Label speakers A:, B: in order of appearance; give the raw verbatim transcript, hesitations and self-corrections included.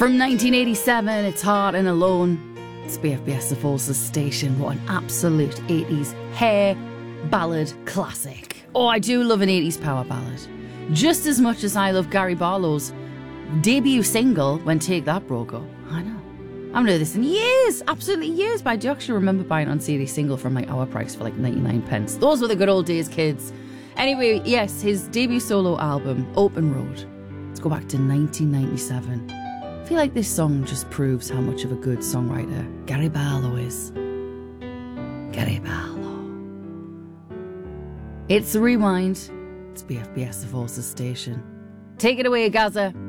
A: From nineteen eighty-seven, it's Hard and Alone. It's B F B S The Forces station. What an absolute eighties hair ballad classic. Oh, I do love an eighties power ballad. Just as much as I love Gary Barlow's debut single, When Take That broke up. I know. I haven't heard this in years, absolutely years, but I do actually remember buying on C D single from like our price for like ninety-nine pence. Those were the good old days, kids. Anyway, yes, his debut solo album, Open Road. Let's go back to nineteen ninety-seven. I feel like this song just proves how much of a good songwriter Gary Barlow is. Gary Barlow. It's The Rewind. It's B F B S The Forces station. Take it away, Gaza.